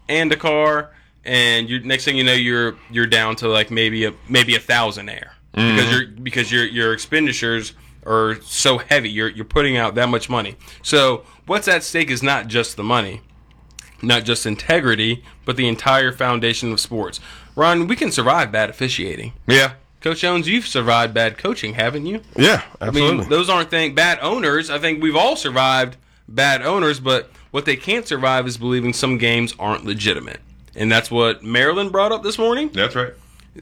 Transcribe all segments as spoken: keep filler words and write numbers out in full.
and a car, and you next thing you know, you're you're down to like maybe a maybe a thousand there mm-hmm. because you're because your your expenditures are so heavy. You're you're putting out that much money. So what's at stake is not just the money, not just integrity, but the entire foundation of sports. Ron, we can survive bad officiating. Yeah. Coach Jones, you've survived bad coaching, haven't you? Yeah, absolutely. I mean, those aren't things. Bad owners, I think we've all survived bad owners, but what they can't survive is believing some games aren't legitimate. And that's what Maryland brought up this morning. That's right.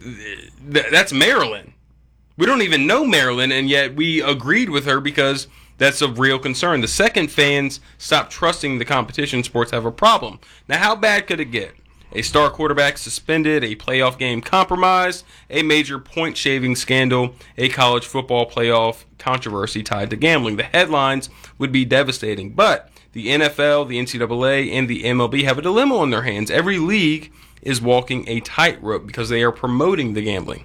Th- that's Maryland. We don't even know Maryland, and yet we agreed with her because that's of real concern. The second fans stop trusting the competition, sports have a problem. Now, how bad could it get? A star quarterback suspended, a playoff game compromised, a major point-shaving scandal, a college football playoff controversy tied to gambling. The headlines would be devastating. But the N F L, the N C double A, and the M L B have a dilemma on their hands. Every league is walking a tightrope because they are promoting the gambling.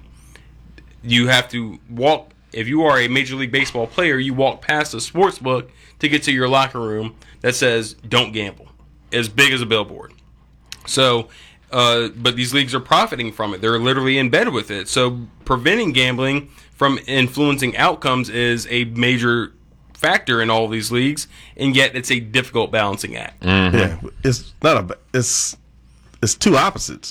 You have to walk, if you are a Major League Baseball player, you walk past a sports book to get to your locker room that says, don't gamble, as big as a billboard. So, uh, but these leagues are profiting from it. They're literally in bed with it. So preventing gambling from influencing outcomes is a major factor in all of these leagues, and yet it's a difficult balancing act. Mm-hmm. Yeah, it's not a. It's it's two opposites.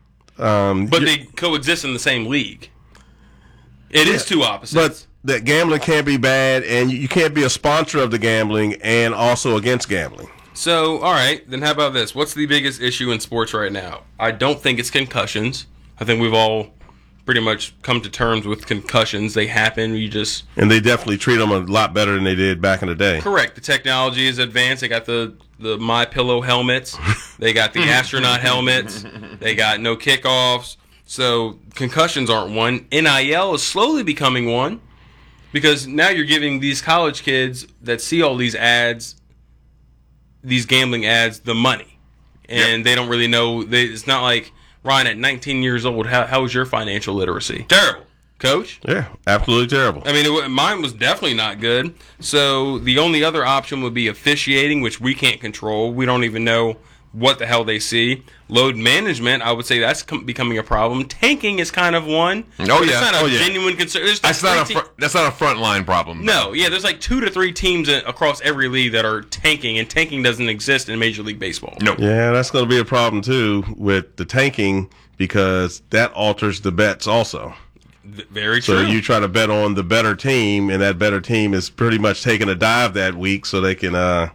Um, but they coexist in the same league. It yeah, is two opposites. But that gambling can't be bad, and you can't be a sponsor of the gambling and also against gambling. So, all right, then how about this? What's the biggest issue in sports right now? I don't think it's concussions. I think we've all pretty much come to terms with concussions. They happen. You just and they definitely treat them a lot better than they did back in the day. Correct. The technology is advanced. They got the the My Pillow helmets. They got the astronaut helmets. They got no kickoffs. So concussions aren't one. N I L is slowly becoming one because now you're giving these college kids that see all these ads, these gambling ads, the money, and yep. they don't really know. They, it's not like, Ryan, at nineteen years old, how how was your financial literacy? Terrible, Coach. Yeah, absolutely terrible. I mean, it, mine was definitely not good. So the only other option would be officiating, which we can't control. We don't even know what the hell they see. Load management, I would say that's com- becoming a problem. Tanking is kind of one. Oh, yeah. It's not a oh, yeah. genuine concern. There's that's, not a fr- that's not a frontline problem. No, yeah, there's like two to three teams across every league that are tanking, and tanking doesn't exist in Major League Baseball. No. Nope. Yeah, that's going to be a problem, too, with the tanking because that alters the bets also. Very true. So you try to bet on the better team, and that better team is pretty much taking a dive that week so they can, uh,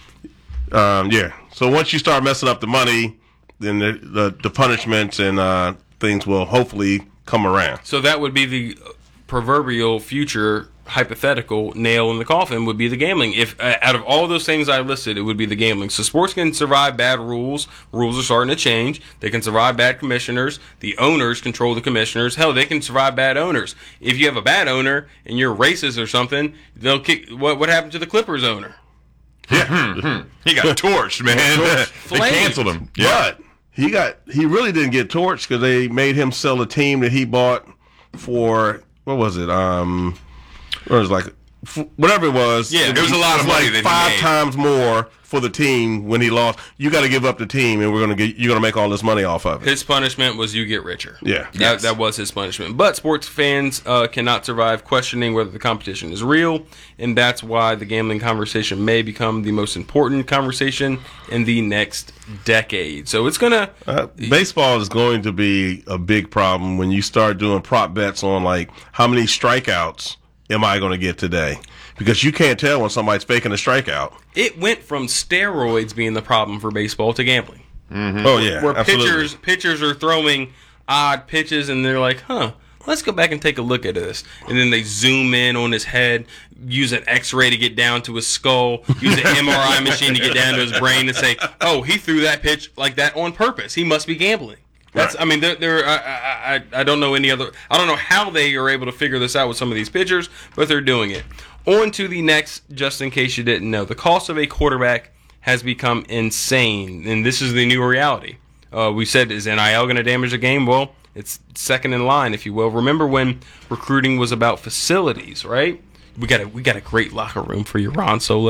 um, yeah. So once you start messing up the money, then the the, the punishments and uh, things will hopefully come around. So that would be the proverbial future hypothetical nail in the coffin would be the gambling. If uh, out of all those things I listed, it would be the gambling. So sports can survive bad rules. Rules are starting to change. They can survive bad commissioners. The owners control the commissioners. Hell, they can survive bad owners. If you have a bad owner and you're racist or something, they'll kick. What what happened to the Clippers owner? Yeah, he got torched, man. They canceled him. Yeah. But he got he really didn't get torched because they made him sell a team that he bought for what was it? Um, it was like whatever it was. Yeah, it was a lot of money. Like that five he made. times more for the team when he lost. You got to give up the team, and we're gonna get you're gonna make all this money off of it. His punishment was you get richer. Yeah, that, yes. that was his punishment. But sports fans uh, cannot survive questioning whether the competition is real, and that's why the gambling conversation may become the most important conversation in the next decade. So it's gonna uh, baseball is going to be a big problem when you start doing prop bets on like how many strikeouts am I going to get today? Because you can't tell when somebody's faking a strikeout. It went from steroids being the problem for baseball to gambling. Mm-hmm. Oh, yeah, Where absolutely. pitchers pitchers are throwing odd pitches, and they're like, huh, let's go back and take a look at this. And then they zoom in on his head, use an X-ray to get down to his skull, use an M R I machine to get down to his brain and say, oh, he threw that pitch like that on purpose. He must be gambling. That's. I mean, they're. they're I, I. I don't know any other. I don't know how they are able to figure this out with some of these pitchers, but they're doing it. On to the next. Just in case you didn't know, the cost of a quarterback has become insane, and this is the new reality. Uh, we said, is N I L going to damage the game? Well, it's second in line, if you will. Remember when recruiting was about facilities, right? We got a we got a great locker room for you, Ron Solo.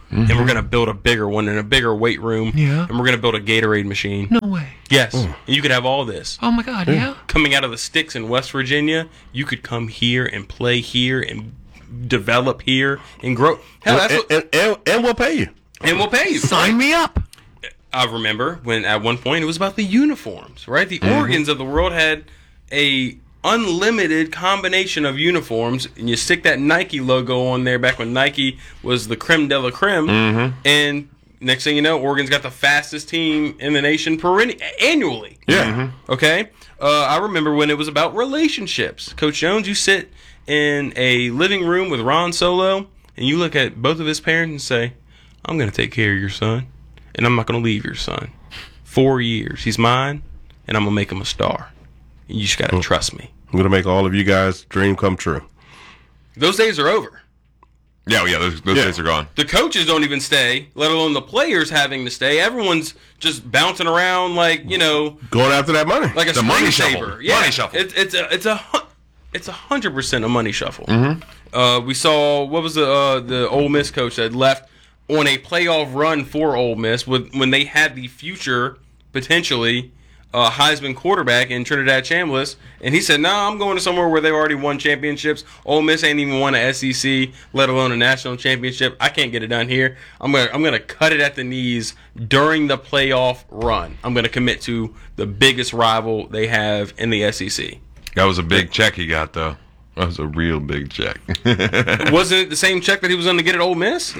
Mm-hmm. And we're going to build a bigger one in a bigger weight room. Yeah. And we're going to build a Gatorade machine. No way. Yes. Mm. And you could have all this. Oh, my God, yeah. Coming out of the sticks in West Virginia, you could come here and play here and develop here and grow. Hell, that's and, what, and, and, and we'll pay you. And we'll pay you. Sign me up. I remember when at one point it was about the uniforms, right? The mm-hmm. Oregons of the world had a unlimited combination of uniforms, and you stick that Nike logo on there back when Nike was the creme de la creme, mm-hmm. and next thing you know, Oregon's got the fastest team in the nation perenni- annually. Yeah. Mm-hmm. Okay? Uh, I remember when it was about relationships. Coach Jones, you sit in a living room with Ron Solo, and you look at both of his parents and say, I'm going to take care of your son, and I'm not going to leave your son. Four years. He's mine, and I'm going to make him a star. You just got to mm. trust me. I'm going to make all of you guys' dream come true. Those days are over. Yeah, yeah, those, those yeah. days are gone. The coaches don't even stay, let alone the players having to stay. Everyone's just bouncing around like, you know. Going after that money. Like a the money saver. shuffle. Yeah. Money shuffle. It, it's a, it's a, it's a hundred percent a money shuffle. Mm-hmm. Uh, we saw, what was the, uh, the Ole Miss coach that left on a playoff run for Ole Miss with, when they had the future, potentially, Uh, Heisman quarterback in Trinidad Chambliss, and he said, "No, nah, I'm going to somewhere where they've already won championships. Ole Miss ain't even won an S E C, let alone a national championship. I can't get it done here. I'm gonna, I'm gonna cut it at the knees during the playoff run. I'm gonna commit to the biggest rival they have in the S E C." That was a big check he got, though. That was a real big check. Wasn't it the same check that he was going to get at Ole Miss?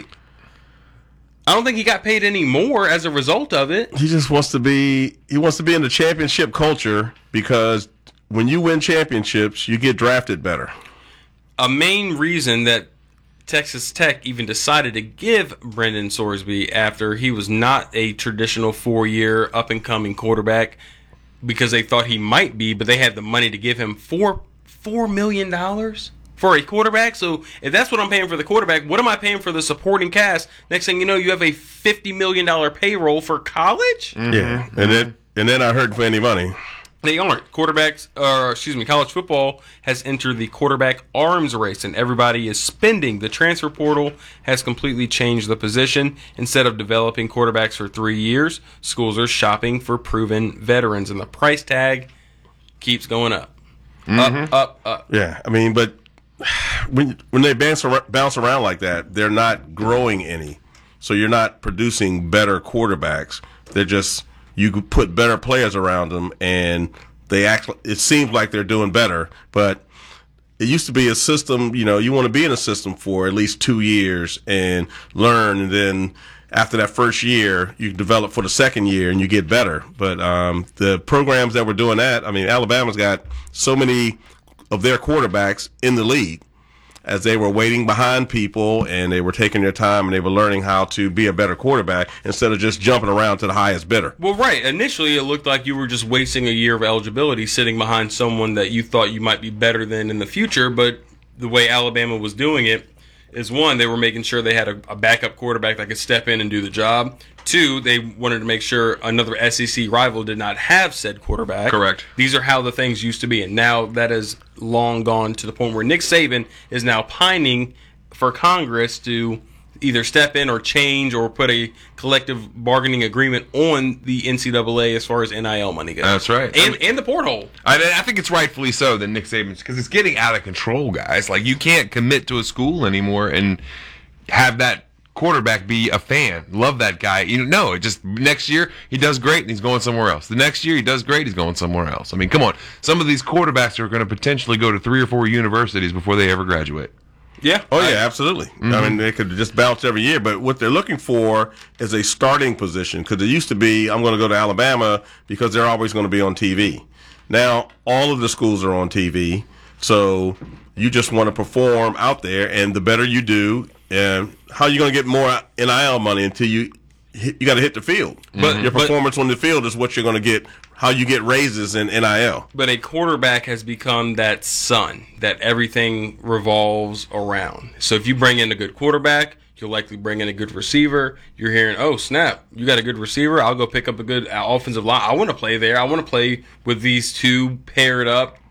I don't think he got paid any more as a result of it. He just wants to be he wants to be in the championship culture because when you win championships, you get drafted better. A main reason that Texas Tech even decided to give Brendan Sorsby after he was not a traditional four-year up-and-coming quarterback because they thought he might be, but they had the money to give him four four million dollars for a quarterback. So if that's what I'm paying for the quarterback, what am I paying for the supporting cast? Next thing you know, you have a fifty million dollars payroll for college? Mm-hmm. Yeah, and then and then I heard for any money. They aren't. Quarterbacks, or excuse me, college football has entered the quarterback arms race, and everybody is spending. The transfer portal has completely changed the position. Instead of developing quarterbacks for three years, schools are shopping for proven veterans, and the price tag keeps going up. Mm-hmm. Up, up, up. Yeah, I mean, but when when they bounce around, bounce around like that, they're not growing any. So you're not producing better quarterbacks. They're just you could put better players around them, and they act. It seems like they're doing better, but it used to be a system. You know, you want to be in a system for at least two years and learn, and then after that first year, you develop for the second year and you get better. But um, the programs that were doing that, I mean, Alabama's got so many of their quarterbacks in the league as they were waiting behind people and they were taking their time and they were learning how to be a better quarterback instead of just jumping around to the highest bidder. Well, right. Initially, it looked like you were just wasting a year of eligibility sitting behind someone that you thought you might be better than in the future. But the way Alabama was doing it is, one, they were making sure they had a, a backup quarterback that could step in and do the job. Two, they wanted to make sure another S E C rival did not have said quarterback. Correct. These are how the things used to be, and now that is long gone to the point where Nick Saban is now pining for Congress to either step in or change or put a collective bargaining agreement on the N C double A as far as N I L money goes. That's right. And, and the porthole. I, I think it's rightfully so that Nick Saban's, because it's getting out of control, guys. Like, you can't commit to a school anymore and have that quarterback be a fan, love that guy. You know, no, it just next year he does great and he's going somewhere else. The next year he does great, he's going somewhere else. I mean, come on. Some of these quarterbacks are going to potentially go to three or four universities before they ever graduate. Yeah. Oh, I, yeah, absolutely. Mm-hmm. I mean, they could just bounce every year, but what they're looking for is a starting position because it used to be, I'm going to go to Alabama because they're always going to be on T V. Now, all of the schools are on T V, so you just want to perform out there, and the better you do, and how are you going to get more N I L money until you hit, you got to hit the field? But mm-hmm. your performance but, on the field is what you're going to get, how you get raises in N I L. But a quarterback has become that sun that everything revolves around. So if you bring in a good quarterback, you'll likely bring in a good receiver. You're hearing, oh, snap, you got a good receiver. I'll go pick up a good offensive line. I want to play there. I want to play with these two paired up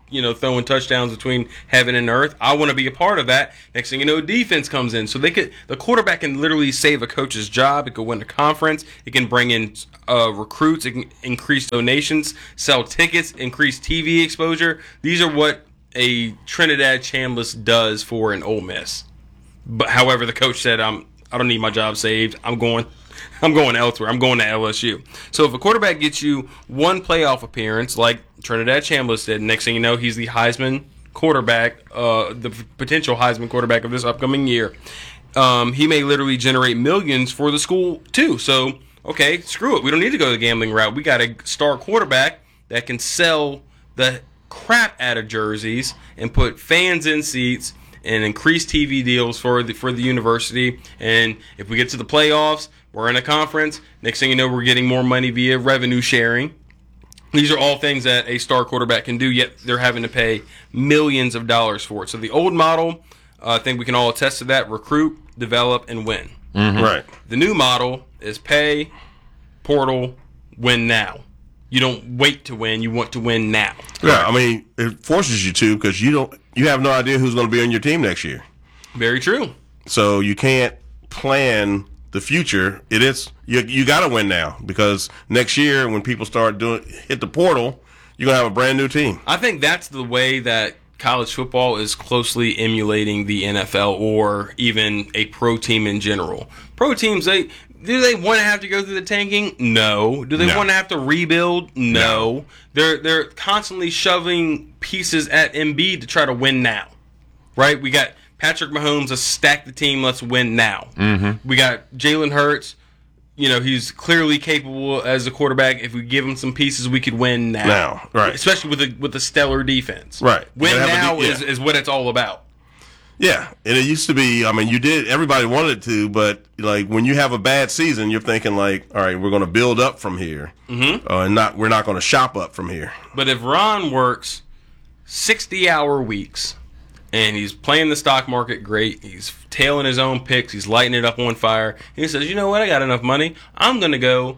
you know, throwing touchdowns between heaven and earth. I want to be a part of that. Next thing you know, defense comes in. So they could, the quarterback can literally save a coach's job. It could win a conference. It can bring in uh, recruits. It can increase donations, sell tickets, increase T V exposure. These are what a Trinidad Chambliss does for an Ole Miss. But however, the coach said, "I'm I don't need my job saved. I'm going." I'm going elsewhere. I'm going to L S U. So if a quarterback gets you one playoff appearance, like Trinidad Chambliss did, next thing you know, he's the Heisman quarterback, uh, the potential Heisman quarterback of this upcoming year. Um, he may literally generate millions for the school too. So, okay, screw it. We don't need to go the gambling route. We got a star quarterback that can sell the crap out of jerseys and put fans in seats and increase T V deals for the for the university. And if we get to the playoffs, we're in a conference. Next thing you know, we're getting more money via revenue sharing. These are all things that a star quarterback can do, yet they're having to pay millions of dollars for it. So the old model, uh, I think we can all attest to that, recruit, develop, and win. Mm-hmm. Right. The new model is pay, portal, win now. You don't wait to win. You want to win now. Yeah, I mean, it forces you to because you don't. You have no idea who's going to be on your team next year. Very true. So you can't plan the future. It is you. You got to win now because next year when people start doing hit the portal, you're gonna have a brand new team. I think that's the way that college football is closely emulating the N F L or even a pro team in general. Pro teams, they do they want to have to go through the tanking? No. Do they No. want to have to rebuild? No. No. They're they're constantly shoving pieces at Embiid to try to win now. Right? We got Patrick Mahomes, let's stack the team, let's win now. Mm-hmm. We got Jalen Hurts. You know, he's clearly capable as a quarterback. If we give him some pieces, we could win now. Now, right. Especially with a, with a stellar defense. Right. Win You gotta have now a de- yeah. is, is what it's all about. Yeah, and it used to be. I mean, you did. Everybody wanted to, but like when you have a bad season, you're thinking like, all right, we're going to build up from here, mm-hmm. uh, and not we're not going to shop up from here. But if Ron works sixty-hour weeks and he's playing the stock market great, he's tailing his own picks, he's lighting it up on fire, and he says, you know what, I got enough money, I'm going to go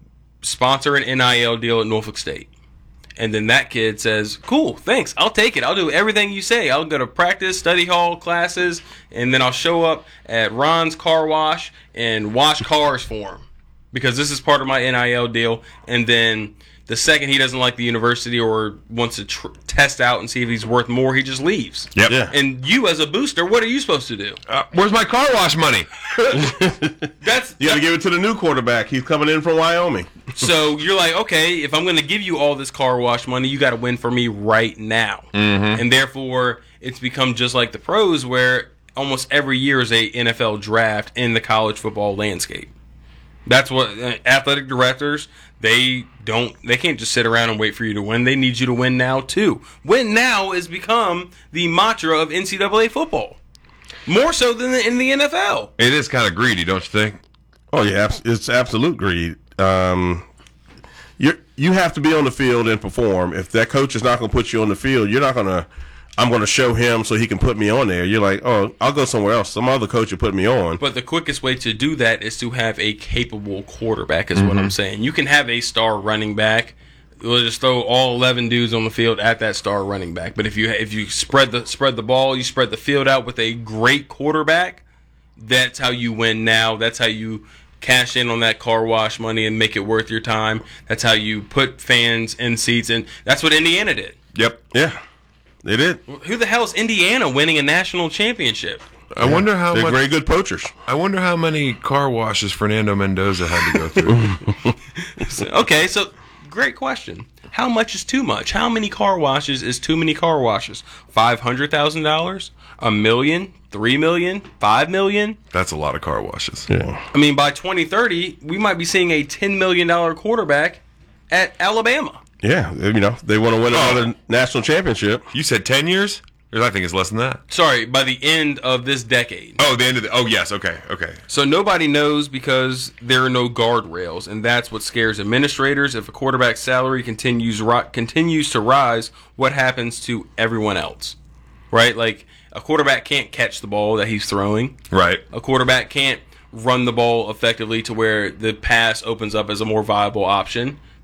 sponsor an N I L deal at Norfolk State. And then that kid says, cool, thanks, I'll take it. I'll do everything you say. I'll go to practice, study hall, classes, and then I'll show up at Ron's car wash and wash cars for him because this is part of my N I L deal. And then the second he doesn't like the university or wants to tr- test out and see if he's worth more, he just leaves. Yep. Yeah. And you, as a booster, what are you supposed to do? Uh, where's my car wash money? That's You got to give it to the new quarterback. He's coming in from Wyoming. So you're like, okay, if I'm going to give you all this car wash money, you got to win for me right now. Mm-hmm. And therefore, it's become just like the pros where almost every year is a N F L draft in the college football landscape. That's what uh, athletic directors, they don't, they can't just sit around and wait for you to win. They need you to win now too. Win now has become the mantra of N C double A football. More so than in the N F L. It is kind of greedy, don't you think? Oh yeah, abs- it's absolute greed. Um, you you have to be on the field and perform. If that coach is not going to put you on the field, you're not going to. I'm going to show him so he can put me on there. You're like, oh, I'll go somewhere else. Some other coach will put me on. But the quickest way to do that is to have a capable quarterback, is mm-hmm. what I'm saying. You can have a star running back. We'll just throw all eleven dudes on the field at that star running back. But if you if you spread the spread the ball, you spread the field out with a great quarterback, that's how you win now. That's how you cash in on that car wash money and make it worth your time. That's how you put fans in seats. And that's what Indiana did. Yep. Yeah, they did. Who the hell is Indiana winning a national championship? I yeah. wonder how They're much, very good poachers. I wonder how many car washes Fernando Mendoza had to go through. so, okay, so great question. How much is too much? How many car washes is too many car washes? Five hundred thousand dollars? A million? Three million? Five million? That's a lot of car washes. Yeah. I mean, by twenty thirty, we might be seeing a ten million dollar quarterback at Alabama. Yeah, you know, they want to win another oh. national championship. You said ten years? Or I think it's less than that. Sorry, by the end of this decade. Oh, the end of the... Oh, yes, okay, okay. So nobody knows because there are no guardrails, and that's what scares administrators. If a quarterback's salary continues continues to rise, what happens to everyone else? Right? Like, a quarterback can't catch the ball that he's throwing. Right. A quarterback can't run the ball effectively to where the pass opens up as a more viable option.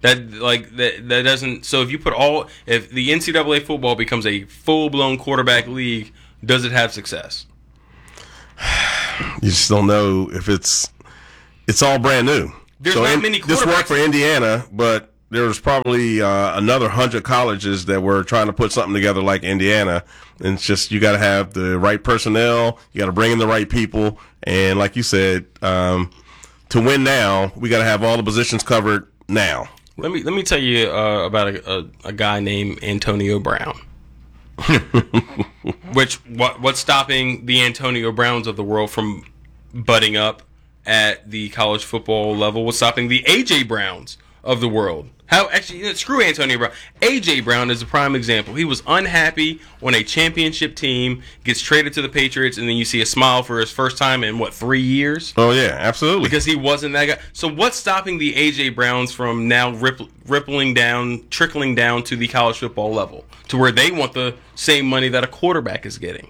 That like that that doesn't. So if you put all, if the N C double A football becomes a full blown quarterback league, does it have success? You just don't know if it's it's all brand new. There's so not in, many this worked for quarterbacks. Indiana, but there was probably uh, another hundred colleges that were trying to put something together like Indiana. And it's just you got to have the right personnel, you got to bring in the right people, and like you said, um, to win now, we got to have all the positions covered now. Let me let me tell you uh, about a, a, a guy named Antonio Brown. Which what what's stopping the Antonio Browns of the world from butting up at the college football level? What's stopping the A J Browns of the world? How actually you know, screw Antonio Brown. A J Brown is a prime example. He was unhappy when a championship team gets traded to the Patriots, and then you see a smile for his first time in what three years? Oh yeah, absolutely. Because he wasn't that guy. So what's stopping the A J Browns from now rippl- rippling down, trickling down to the college football level, to where they want the same money that a quarterback is getting?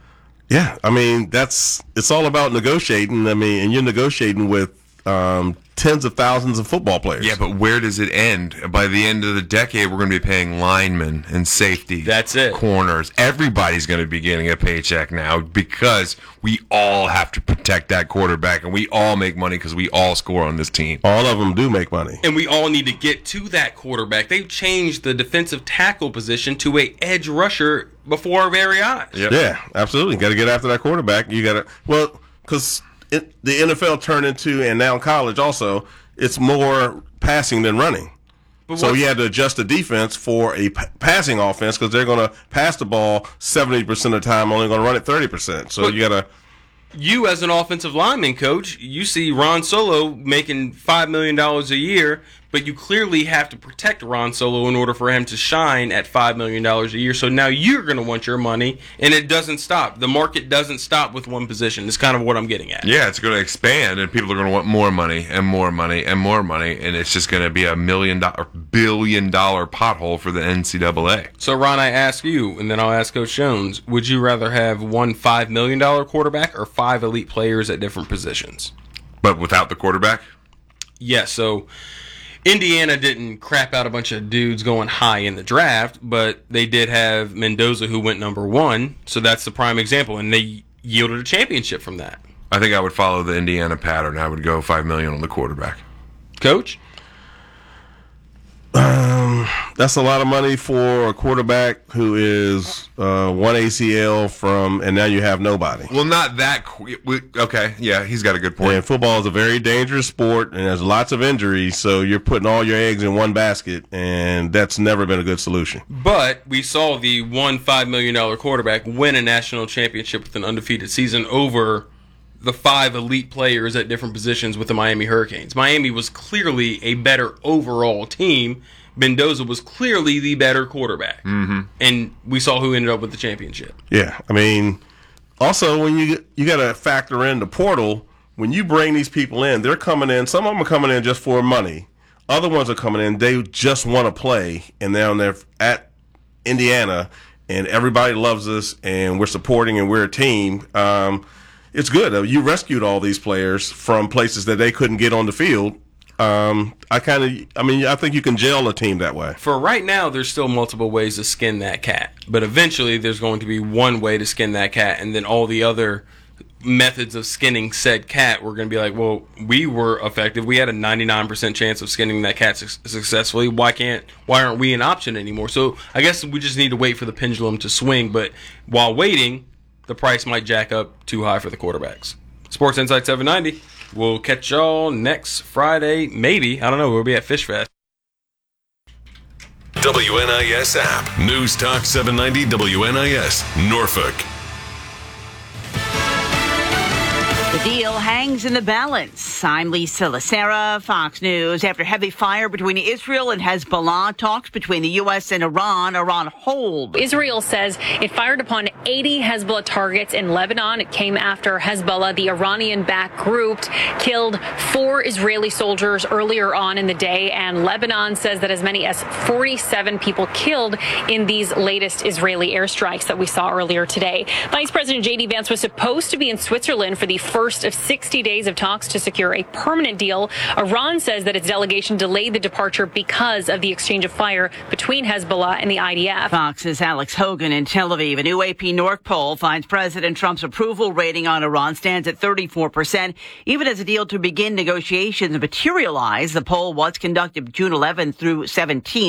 Yeah, I mean that's it's all about negotiating. I mean, and you're negotiating with um, tens of thousands of football players. Yeah, but where does it end? By the end of the decade, we're going to be paying linemen and safety. That's it. Corners. Everybody's going to be getting a paycheck now because we all have to protect that quarterback, and we all make money because we all score on this team. All of them do make money. And we all need to get to that quarterback. They've changed the defensive tackle position to a edge rusher before our very eyes. Yep. Yeah, absolutely. Got to get after that quarterback. You got to well, because the N F L turned into, and now college also, it's more passing than running. But So what's- you had to adjust the defense for a p- passing offense because they're going to pass the ball seventy percent of the time, only going to run it thirty percent. So But- you got to. You, as an offensive lineman coach, you see Ron Solo making five million dollars a year, but you clearly have to protect Ron Solo in order for him to shine at five million dollars a year. So now you're going to want your money, and it doesn't stop. The market doesn't stop with one position. It's kind of what I'm getting at. Yeah, it's going to expand, and people are going to want more money and more money and more money, and it's just going to be a million dollar, billion dollar pothole for the N C double A. So, Ron, I ask you, and then I'll ask Coach Jones, would you rather have one five million dollars quarterback or five elite players at different positions? But without the quarterback? Yes, so Indiana didn't crap out a bunch of dudes going high in the draft, but they did have Mendoza, who went number one, so that's the prime example, and they yielded a championship from that. I think I would follow the Indiana pattern. I would go five million dollars on the quarterback. Coach? Um, that's a lot of money for a quarterback who is uh, one A C L from, and now you have nobody. Well, not that quick. Okay, yeah, he's got a good point. And football is a very dangerous sport, and there's lots of injuries, so you're putting all your eggs in one basket, and that's never been a good solution. But we saw the one five million dollars quarterback win a national championship with an undefeated season over the five elite players at different positions with the Miami Hurricanes. Miami was clearly a better overall team. Mendoza was clearly the better quarterback. Mm-hmm. And we saw who ended up with the championship. Yeah, I mean, also when you you got to factor in the portal. When you bring these people in, they're coming in. Some of them are coming in just for money. Other ones are coming in. They just want to play, and now they're at Indiana, and everybody loves us, and we're supporting, and we're a team. Um, it's good. You rescued all these players from places that they couldn't get on the field. Um, I kind of, I mean, I think you can gel a team that way. For right now, there's still multiple ways to skin that cat. But eventually, there's going to be one way to skin that cat, and then all the other methods of skinning said cat, we're going to be like, well, we were effective. We had a ninety-nine percent chance of skinning that cat su- successfully. Why can't, why aren't we an option anymore? So I guess we just need to wait for the pendulum to swing. But while waiting, the price might jack up too high for the quarterbacks. Sports Insight seven ninety. We'll catch y'all next Friday. Maybe. I don't know. We'll be at Fish Fest. W N I S app. News Talk seven ninety W N I S, Norfolk. The deal hangs in the balance. I'm Lisa Lacera, Fox News. After heavy fire between Israel and Hezbollah, talks between the U S and Iran are on hold. Israel says it fired upon eighty Hezbollah targets in Lebanon. It came after Hezbollah, the Iranian-backed group, killed four Israeli soldiers earlier on in the day, and Lebanon says that as many as forty-seven people killed in these latest Israeli airstrikes that we saw earlier today. Vice President J D Vance was supposed to be in Switzerland for the first of sixty days of talks to secure consider a permanent deal. Iran says that its delegation delayed the departure because of the exchange of fire between Hezbollah and the I D F. Fox's Alex Hogan in Tel Aviv. A new A P North poll finds President Trump's approval rating on Iran stands at thirty-four percent. Even as a deal to begin negotiations materialized, the poll was conducted June eleventh through seventeenth.